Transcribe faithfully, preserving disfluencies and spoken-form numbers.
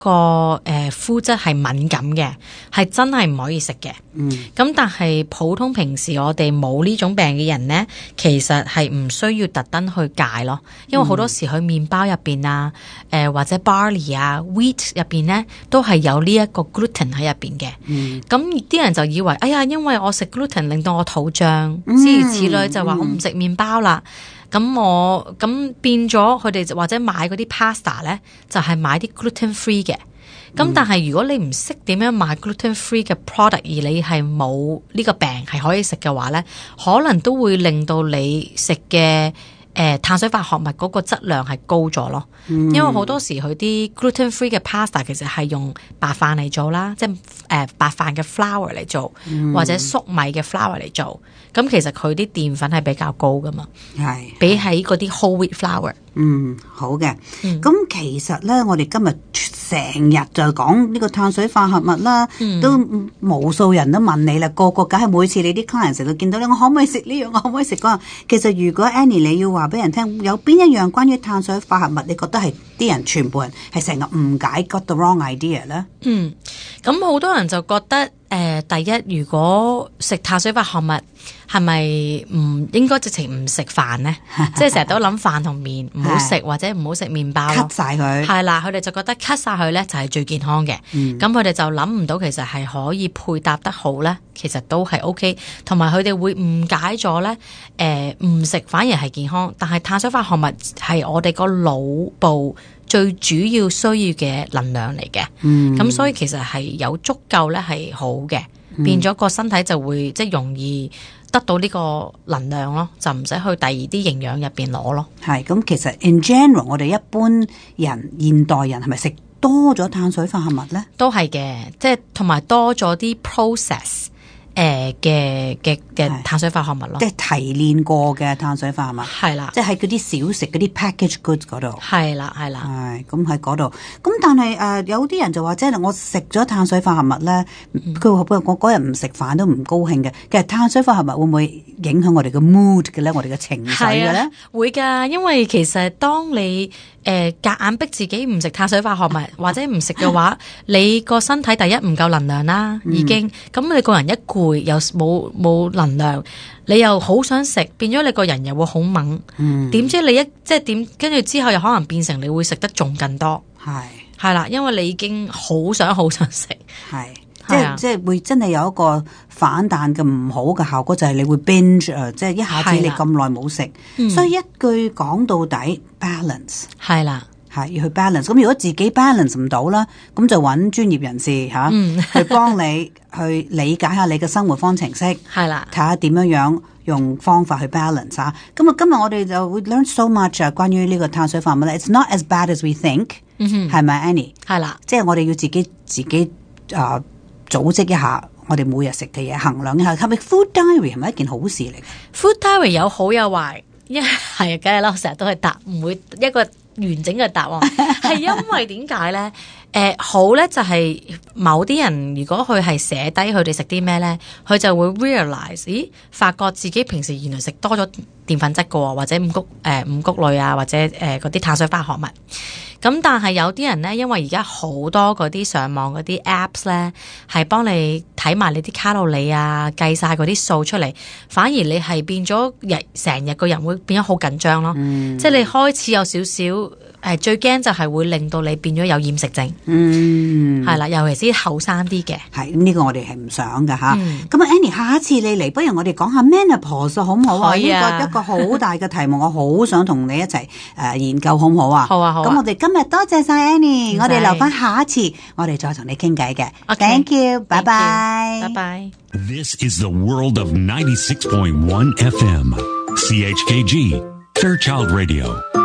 個誒、呃、膚質係敏感嘅，係真係唔可以食嘅。嗯，咁但係普通平時我哋冇呢種病嘅人咧，其實係唔需要特登去戒咯，因為好多時去麵包入邊啊，誒、呃、或者 barley 啊 wheat 入邊咧，都係有呢一個 gluten 喺入邊嘅。嗯，咁啲人就以為，哎呀，因為我食 gluten 令到我肚脹，諸如此類，就話我唔食麵包啦。咁我咁變咗佢哋或者買嗰啲 pasta 咧，就係、是、買啲 gluten free 嘅。咁、嗯、但係如果你唔識點樣買 gluten free 嘅 product，而你係冇呢個病係可以食嘅話咧，可能都會令到你食嘅誒碳水化合物嗰個質量係高咗咯。嗯、因為好多時佢啲 gluten free 嘅 pasta 其實係用白飯嚟做啦，即係誒、呃、白飯嘅 flour 嚟做，嗯、或者粟米嘅 flour 嚟做。咁其實佢啲澱粉係比較高噶嘛，係比起嗰啲 whole wheat flour。 嗯，好嘅。咁、嗯、其實咧，我哋今日成日就講呢個碳水化合物啦，嗯、都無數人都問你啦，個個梗係每次你啲 client 成日都見到你，我可唔可以食呢樣？我可唔可以食嗰樣？其實如果 Annie 你要話俾人聽，有邊一樣關於碳水化合物，你覺得係啲人全部人係成日誤解 got the wrong idea 咧？嗯， 咁好多人就覺得。誒、呃，第一，如果食碳水化合物，係咪唔應該直情唔食飯呢？即係成日都諗飯同麵唔好食，或者唔好食麵包咯。 cut 晒佢係啦，佢哋就覺得 cut 晒佢咧就係最健康嘅。咁佢哋就諗唔到，其實係可以配搭得好咧，其實都係 OK。同埋佢哋會誤解咗咧，誒、呃，唔食反而係健康，但係碳水化合物係我哋個腦部最主要需要嘅能量嚟嘅，咁、嗯、所以其實係有足夠咧係好嘅，嗯、變咗個身體就會即係容易得到呢個能量咯，就唔使去第二啲營養入邊攞咯。 係咁，其實 in general 我哋一般人現代人係咪食多咗碳水化合物咧？ 都係嘅，即係同埋多咗啲 process。誒嘅嘅嘅碳水化合物咯， 即係提煉過嘅碳水化合物， 係啦， 即係喺嗰啲小食嗰啲 package goods 嗰度， 係啦係啦， 係咁喺嗰度。咁但係誒、呃、有啲人就話，即係我食咗碳水化合物咧，佢話、嗯、我嗰日唔食飯都唔高興嘅。其實碳水化合物會唔會影響我哋嘅 mood 嘅咧？我哋嘅情緒嘅咧？ 會㗎，因為其實當你誒夾、呃、硬逼自己唔食碳水化合物或者唔食嘅話，你個身體第一唔夠能量啦，已經咁、嗯、你個人一攰又冇冇能量，你又好想食，變咗你個人又會好猛。點、嗯、知你一即係點，跟住之後又可能變成你會食得仲更多。係係啦，因為你已經好想好想食。係即係即係會真係有一個反彈嘅唔好嘅效果，就係、是、你會 binge 啊，即係一下子你咁耐冇食。所以一句講到底 balance 係啦。 係要去 balance，咁如果自己 balance 唔到啦，咁就揾專業人士嚇、啊嗯、去幫你去理解下你嘅生活方程式，係啦，睇下點樣樣用方法去 balance 嚇。咁啊，今日我哋就會 learn so much 啊，關於呢個碳水化合物咧。It's not as bad as we think，係咪 Annie？係啦，即係我哋要自己自己啊、呃、組織一下我哋每日食嘅嘢，衡量一下係咪 food diary 係咪一件好事嚟嘅 ？Food diary 有好有壞，因為係梗係啦，我成日都係答唔會一個完整嘅答案，係因為點解咧？誒、呃，好咧就係、是、某啲人如果佢係寫低佢哋食啲咩咧，佢就會 realize， 咦，發覺自己平時原來食多咗澱粉質嘅，或者五穀誒、呃、五穀類啊，或者誒嗰啲碳水化合物。咁但係有啲人咧，因為而家好多嗰啲上網嗰啲 apps 咧，係幫你睇埋你啲卡路里啊，計晒嗰啲數出嚟，反而你係變咗日成日個人會變咗好緊張咯。嗯、即係你開始有少少誒，最驚就係會令到你變咗有厭食症。嗯，係啦，尤其是後生啲嘅。 係呢、呢個我哋係唔想㗎吓。咁、嗯、啊 Annie，下一次你嚟，不如我哋講下 menopause 好唔好啊？呢個一個好大嘅題目，我好想同你一齊誒、呃、研究，好唔好啊？好啊，好啊。咁我哋今日多謝晒 Annie，我哋留翻下一次，我哋再同你傾偈嘅。Okay, Thank you，拜拜， 拜拜。 This is the world of ninety-six point one F M, C H K G, Fairchild Radio.